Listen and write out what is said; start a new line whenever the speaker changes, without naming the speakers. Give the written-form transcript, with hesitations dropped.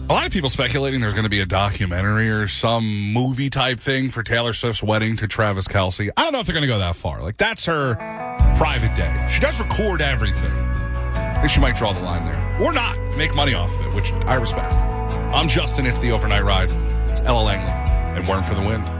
A lot of people speculating there's going to be a documentary or some movie type thing for Taylor Swift's wedding to Travis Kelce. I don't know if they're going to go that far. Like, that's her private day. She does record everything. I think she might draw the line there. Or not. Make money off of it, which I respect. I'm Justin. It's the Overnight Ride. It's Ella Langley. And Worm for the win.